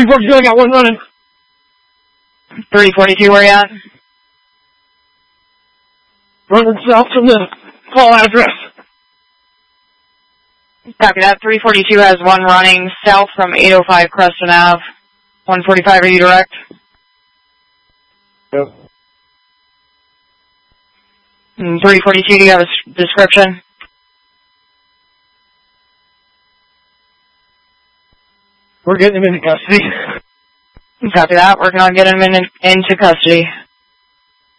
342, I got one running. 342, where you at? Running south from the call address. Copy that. 342 has one running south from 805 Creston Ave. 145, are you direct? Yep. 342, do you have a description? We're getting him into custody. Copy that. Working on getting him into custody.